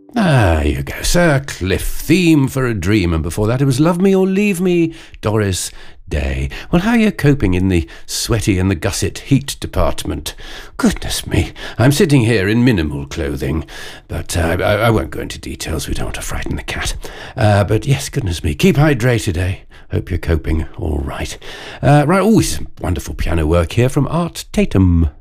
There you go, Sir Cliff, theme for a dream, and before that it was Love Me or Leave Me, Doris Day. Well, how are you coping in the sweaty and the gusset heat department? Goodness me, I'm sitting here in minimal clothing, but I won't go into details, we don't want to frighten the cat. But yes, goodness me, keep hydrated, eh? Hope you're coping all right. Right, always some wonderful piano work here from Art Tatum.